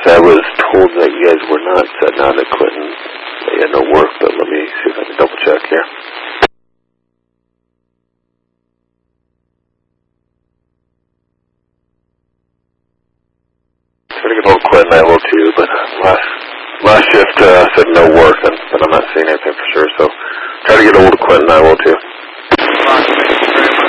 I was told that you guys were not setting out at Clinton. You had no work, but let me see if I can double check here. Trying to get hold of Clinton, I will too, but last shift said no work, and I'm not seeing anything for sure, so try to get hold of Clinton, I will too.